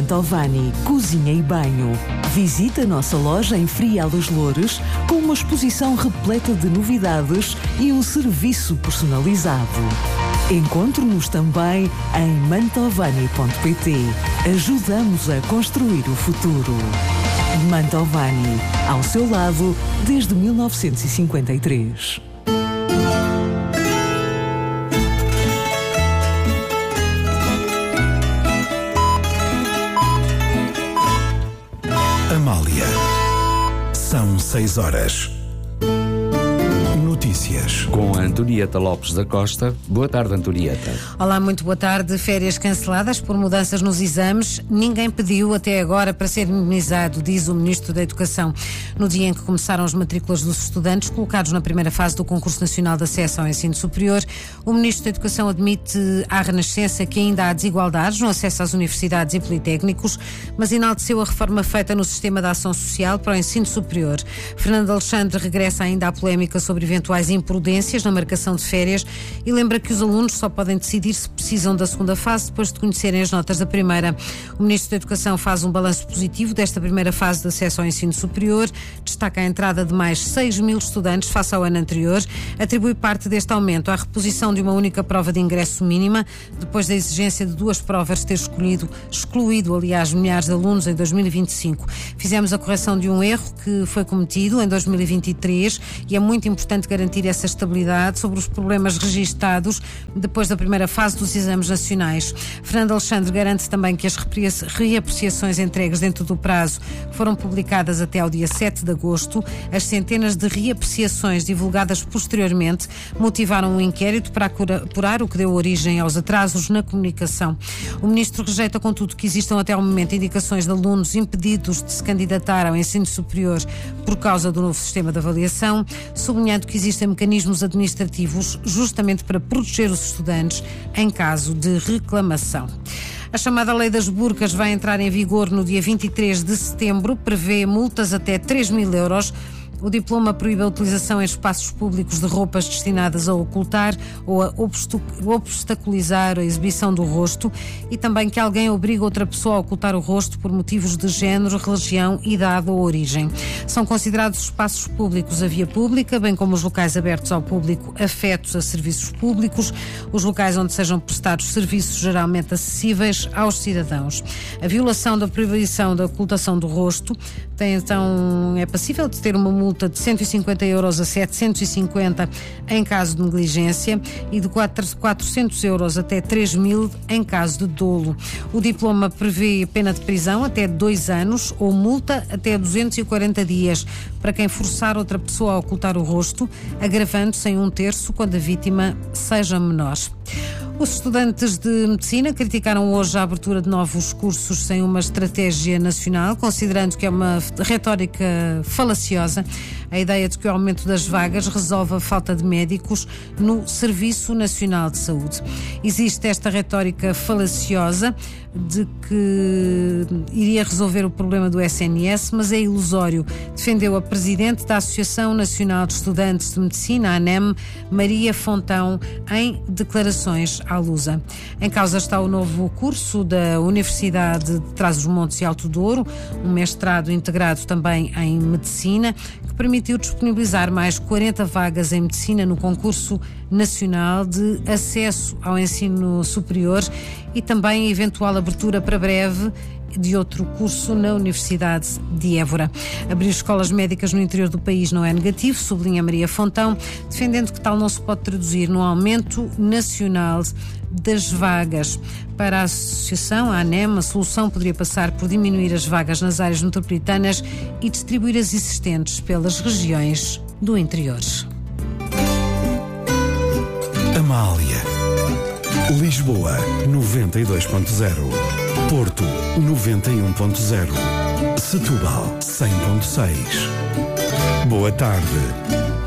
Mantovani, cozinha e banho. Visite a nossa loja em Frial dos Loures com uma exposição repleta de novidades e um serviço personalizado. Encontre-nos também em mantovani.pt. Ajudamos a construir o futuro. Mantovani, ao seu lado desde 1953. Amália. São 6 horas. Notícias. Com a Antonieta Lopes da Costa. Boa tarde, Antonieta. Olá, muito boa tarde. Férias canceladas por mudanças nos exames. Ninguém pediu até agora para ser imunizado, diz o Ministro da Educação. No dia em que começaram as matrículas dos estudantes colocados na primeira fase do Concurso Nacional de Acesso ao Ensino Superior, o Ministro da Educação admite à Renascença que ainda há desigualdades no acesso às universidades e politécnicos, mas enalteceu a reforma feita no sistema de ação social para o ensino superior. Fernando Alexandre regressa ainda à polémica sobre eventuais imprudências na marcação de férias e lembra que os alunos só podem decidir se precisam da segunda fase depois de conhecerem as notas da primeira. O Ministro da Educação faz um balanço positivo desta primeira fase de acesso ao ensino superior, destaca a entrada de mais 6.000 estudantes face ao ano anterior, atribui parte deste aumento à reposição de uma única prova de ingresso mínima, depois da exigência de 2 provas ter excluído, aliás, milhares de alunos em 2025. Fizemos a correção de um erro que foi cometido em 2023 e é muito importante garantir essa estabilidade sobre os problemas registados depois da primeira fase dos exames nacionais. Fernando Alexandre garante também que as reapreciações entregues dentro do prazo foram publicadas até ao dia 7 de agosto. As centenas de reapreciações divulgadas posteriormente motivaram um inquérito para apurar o que deu origem aos atrasos na comunicação. O Ministro rejeita, contudo, que existam até ao momento indicações de alunos impedidos de se candidatar ao ensino superior por causa do novo sistema de avaliação, sublinhando que existem mecanismos administrativos justamente para proteger os estudantes em caso de reclamação. A chamada Lei das Burcas vai entrar em vigor no dia 23 de setembro, prevê multas até 3.000 euros. O diploma proíbe a utilização em espaços públicos de roupas destinadas a ocultar ou a obstaculizar a exibição do rosto e também que alguém obrigue outra pessoa a ocultar o rosto por motivos de género, religião, idade ou origem. São considerados espaços públicos a via pública, bem como os locais abertos ao público afetos a serviços públicos, os locais onde sejam prestados serviços geralmente acessíveis aos cidadãos. A violação da proibição da ocultação do rosto é passível de ter uma multa de 150 euros a 750 em caso de negligência e de 400 euros até 3.000 em caso de dolo. O diploma prevê pena de prisão até 2 anos ou multa até 240 dias para quem forçar outra pessoa a ocultar o rosto, agravando-se em 1/3 quando a vítima seja menor. Os estudantes de medicina criticaram hoje a abertura de novos cursos sem uma estratégia nacional, considerando que é uma retórica falaciosa a ideia de que o aumento das vagas resolve a falta de médicos no Serviço Nacional de Saúde. Existe esta retórica falaciosa de que iria resolver o problema do SNS, mas é ilusório, defendeu a Presidente da Associação Nacional de Estudantes de Medicina, a ANEM, Maria Fontão, em declarações à Lusa. Em causa está o novo curso da Universidade de Trás-os-Montes e Alto Douro, um mestrado integrado também em Medicina, que permitiu disponibilizar mais 40 vagas em Medicina no concurso nacional de acesso ao ensino superior e também a eventual abertura para breve de outro curso na Universidade de Évora. Abrir escolas médicas no interior do país não é negativo, sublinha Maria Fontão, defendendo que tal não se pode traduzir num aumento nacional das vagas. Para a associação, a ANEM, a solução poderia passar por diminuir as vagas nas áreas metropolitanas e distribuir as existentes pelas regiões do interior. Amália. Lisboa 92.0, Porto 91.0, Setúbal 100.6. Boa tarde.